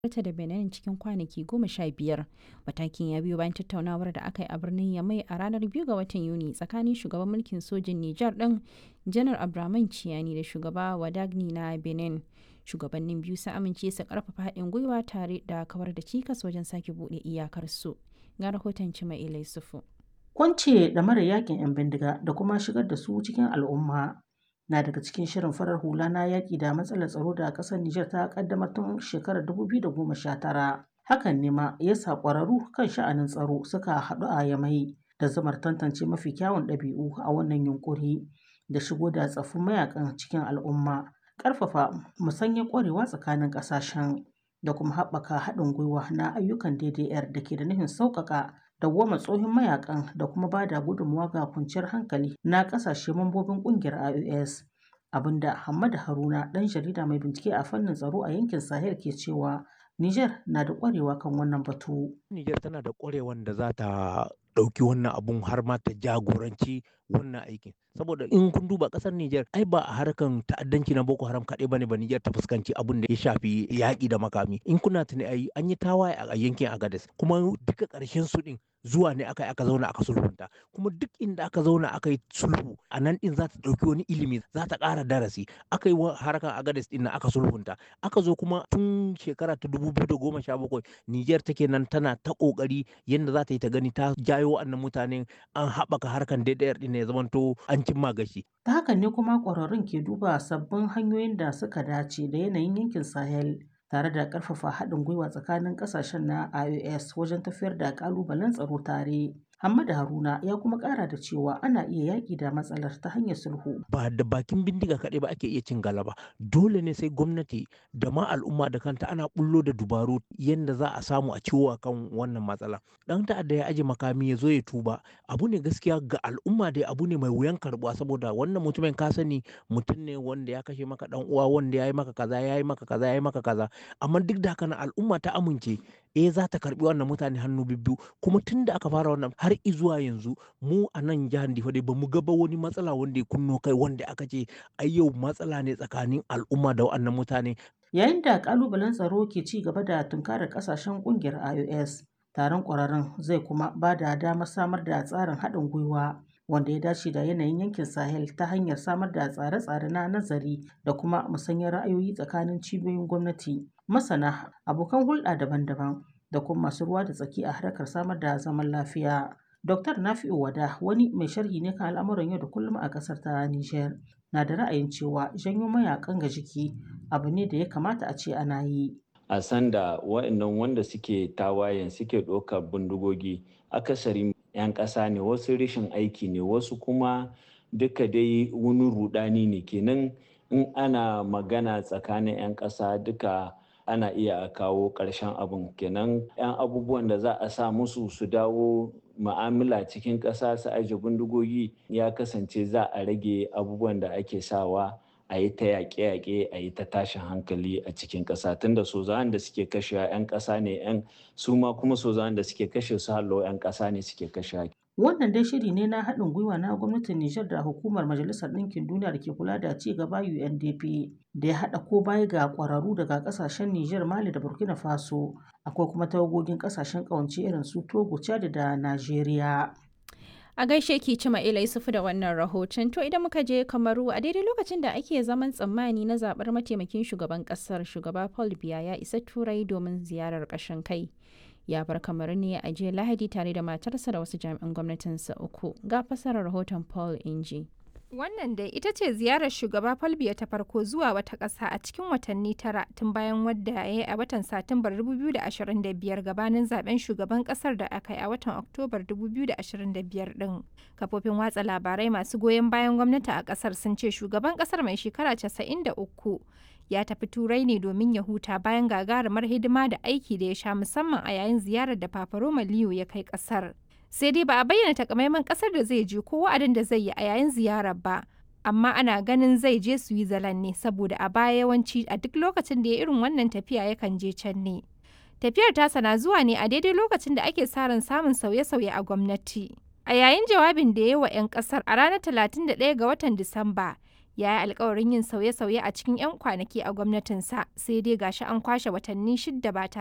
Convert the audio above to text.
ta da Benin cikin kwanaki 15. Matakin ya biyo bayan tattaunawar da aka yi a birnin Yamai a ranar 2 ga watan Yuni tsakanin shugaban mulkin sojin Nijar ɗin Janar Abdraman Chiani da shugaba Wadagni na Benin. Shugabannin biyu sun amince su karfafa haɗin gwiwa tare da kawar da cikas wajen sake buɗe iyakarsu. Ga rahoton Cima'ila Yusufu. Kwance da mara yakin 'yan bindiga da kuma shigar da su cikin al'umma na daga cikin shirin farar hula na yaƙi da matsalar tsaro da ƙasar Nijar ta ƙaddamar tun shekarar 2019. Hakan ne ma ya sa ƙwararru kan sha'anin tsaro suka haɗu a Yamai da zamar tantance mafi kyawun ɗabi'u a wannan yunƙuri da shigo da tsaffin mayakan cikin al'umma, ƙarfafa musanyar ƙwarewa tsakanin ƙasashen da kuma haɓaka haɗin gwiwa na ayyukan DDR da ke da nufin sauƙaƙa dawwama tsohon mayakan da kuma ba da gudunmawa ga kwanciyar hankali na ƙasashe mambobin ƙungiyar IOS. Abinda Hammadu Haruna ɗan jarida mai bincike a fannin tsaro a yankin Sahel ke cewa Nijar na da ƙwarewa kan wannan batu. Nijar tana da ƙwarewan da za ta ɗauki wannan abun har ma ta jagoranci wannan aikin. Saboda in kun duba ƙasar Nijar ai ba a harkan ta'addanci na Boko Haram kaɗai bane ba Nijar ta fuskanci abun da ya shafi yaƙi da makami. In kuna tuni ai an yi tawaye a yankin Agadez kuma duka ƙarshen su ɗin zuwa ne aka zauna aka sulhunta, kuma duk inda aka zauna aka yi sulhu a nan ɗin za ta ɗauki wani ilimi, za ta ƙara darasi. Aka yi harkar Agadez ɗin aka sulhunta, aka zo kuma tun shekara ta 2017 Nijar take nan tana ta ƙoƙari yadda za ta yi ta gani ta jayo wa'annan mutanen an haɓaka harkar DDR ɗin ya zamanto an cimma gashi. Ta hakan ne kuma ƙwararrun ke duba sabbin hanyoyin da suka dace da yanayin yankin Sahel, tare da ƙarfafa haɗin gwiwa tsakanin ƙasashen na IOS wajen tafiyar da ƙalubalen tsaro tare. Hammadu Haruna ya kuma ƙara da cewa ana iya yaƙi da matsalar ta hanyar sulhu. Ba da bakin bindiga kaɗai ba ake iya cin galaba. Dole ne sai gwamnati da ma al'umma da kanta ana bullo da dubaru yadda za a samu a ciwo kan wannan matsala. Ɗan ta'adda ya aje makami ya zo ya tuba. Abu ne gaskiya ga al'umma dai abu ne mai wuyan karɓuwa saboda wannan mutumin ka sani mutum ne wanda ya kashe maka ɗan uwa, wanda ya yi maka kaza, ya yi maka kaza, ya yi maka kaza. Amma duk da haka al'umma ta amince za ta karɓi wannan mutane hannu bibbiyu, kuma tun da aka fara wannan har izuwa yanzu mu a nan jihar Difa dai bamu ga ba wani matsala wanda ya kunno kai wanda aka ce ai yau matsala ne tsakanin al'umma da wannan mutane. Yayin da ƙalubalen tsaro ke ci gaba da tunkarar ƙasashen ƙungiyar IOS, taron ƙwararrun zai kuma ba da damar samar da tsarin haɗin gwiwa wanda ya dace da yanayin yankin Sahel ta hanyar samar da tsare-tsare na nazari da kuma musanyar ra'ayoyi tsakanin cibiyoyin gwamnati, masana, abokan hulɗa daban-daban da kuma masu ruwa da tsaki a harkar samar da zaman lafiya. Dr. Nafi'u Wada, wani mai sharhi ne kan al'amuran yau da kullum a ƙasar ta Nijar, na da ra'ayin cewa janyo mayakan ga jiki abu ne da ya kamata a ce ana yi. A sanda wa'annan wanda suke tawayen suke ɗaukar bindigogi akasari 'yan ƙasa ne, wasu rashin aiki ne, wasu kuma duka dai wani rudani ne. Kenan in ana magana tsakanin 'yan ƙasa duka ana iya kawo ƙarshen abin. Kenan 'yan abubuwan da za a sa musu su dawo ma'amala cikin ƙasa su aje bindigogi ya kasance za a rage abubuwan da ake sawa a yi ta yaƙe-yaƙe, a yi ta tashin hankali a cikin ƙasa, tunda sozawan da suke kashewa 'yan ƙasa ne, 'yan su ma kuma sozawan da suke kashe su hallo 'yan ƙasa ne suke kashewa. Wannan dai shiri ne na haɗin gwiwa na gwamnatin Nijar da hukumar Majalisar Ɗinkin Duniya da ke kula da ci gaba UNDP da ya haɗa ko baya ga ƙwararru daga ƙasashen Nijar, Mali da Burkina Faso. Akwai kuma tawagogin ƙasashen ƙawance irin su Togo, Chad da Najeriya. A gaishe ki Cima'ila Yusufu da wannan rahoton. To idan muka je Kamaru a daidai lokacin da ake zaman tsammani na zaɓar mataimakin shugaban ƙasar, shugaba Paul Biya ya isa Turai domin ziyarar ƙashin kai. Ya bar Kamaru ne a jiya Lahadi tare da matarsa da wasu jami'an gwamnatinsa 3. Ga fasarar rahoton Paul Inji. Wannan dai ita ce ziyarar shugaba Paul Biya ta farko zuwa wata ƙasa a cikin watanni 9 tun bayan wadda ya yi a watan Satumbar 2025 gabanin zaben shugaban ƙasar da aka yi a watan Oktobar 2025 ɗin. Kafofin watsa labarai masu goyon bayan gwamnati a ƙasar sun ce shugaban ƙasar mai shekara 93 ya tafi Turai ne domin ya huta bayan gagarumar hidima da aiki da ya sha musamman a yayin ziyarar da Papa Roma Leo ya kai ƙasar. Sai dai ba a bayyana takamaiman kasar da zai je ko wa'adin da zai yi a yayin ziyarar ba, amma ana ganin zai je Switzerland ne saboda a baya yawanci a duk lokacin da ya irin wannan tafiya yakan je can ne. Tafiyar tasa na zuwa ne a daidai lokacin da ake sa ran samun sauye-sauye a gwamnati. A yayin jawabin da ya yi wa 'yan kasar a ranar 31 ga watan Disamba, ya yi alkawarin yin sauye-sauye a cikin 'yan kwanaki a gwamnatinsa, sai dai gashi an kwashe watanni 6 ba tare